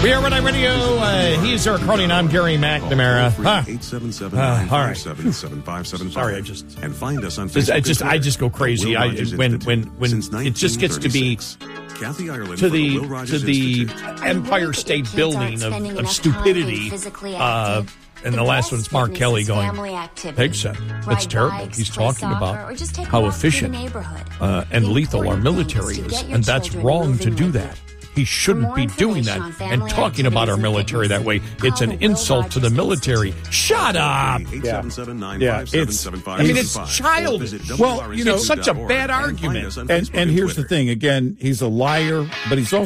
We are Red Eye Radio. He's Eric Carney, and I'm Gary McNamara. Sorry, I just and find us on I just go crazy. When it just gets to be to the Empire State Building of stupidity. And the last one's Mark Kelly going, Peg said, that's terrible. He's talking about how efficient and lethal our military is, and that's wrong to do that. He shouldn't be doing that and talking about our military that way. It's an insult to the military. Shut up! Yeah. It's childish. Well, it's such a bad argument. And here's the thing. Again, he's a liar, but he's also